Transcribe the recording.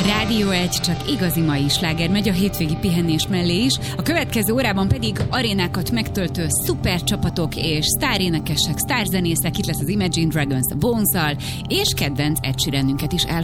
Rádió 1, csak igazi mai sláger megy a hétvégi pihenés mellé is. A következő órában pedig arénákat megtöltő szuper csapatok és sztárénekesek, sztárzenészek, itt lesz az Imagine Dragons a Bones-al, és kedvenc Ed Sheeranünket is elhozunk.